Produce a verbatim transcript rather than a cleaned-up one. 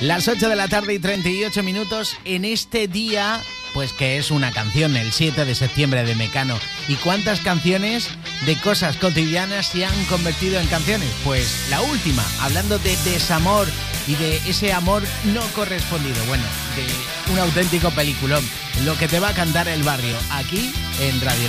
Las ocho de la tarde y treinta y ocho minutos en este día, pues que es una canción, el siete de septiembre de Mecano. ¿Y cuántas canciones de cosas cotidianas se han convertido en canciones? Pues la última, hablando de desamor y de ese amor no correspondido. Bueno, de un auténtico peliculón. Lo que te va a cantar el barrio, aquí en Radio